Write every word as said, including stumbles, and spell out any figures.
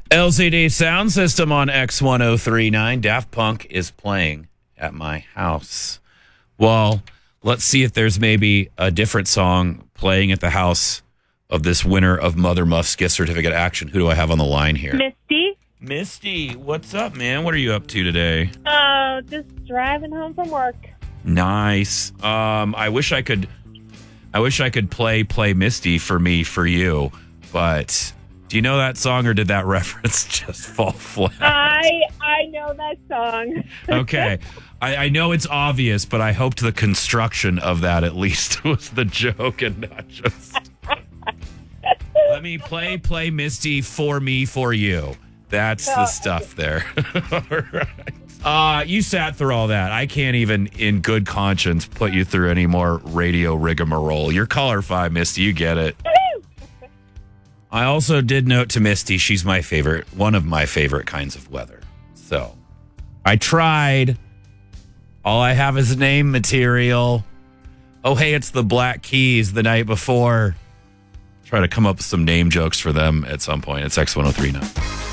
L C D Sound System on X ten thirty-nine. Daft Punk is playing at my house. Well, let's see if there's maybe a different song playing at the house of this winner of Mother Muff's gift certificate action. Who do I have on the line here? Misty. Misty, what's up, man? What are you up to today? Uh, just driving home from work. Nice. Um, I wish I could. I wish I could play play Misty for me for you, but do you know that song or did that reference just fall flat? I I know that song. Okay. I, I know it's obvious, but I hoped the construction of that at least was the joke and not just. Let me play play Misty for me for you. That's the stuff there. All right. Uh, you sat through all that. I can't even, in good conscience, put you through any more radio rigmarole. You're caller five, Misty. You get it. I also did note to Misty, she's my favorite, one of my favorite kinds of weather. So I tried. All I have is name material. Oh, hey, it's the Black Keys the night before. Try to come up with some name jokes for them at some point. It's X ten thirty-nine.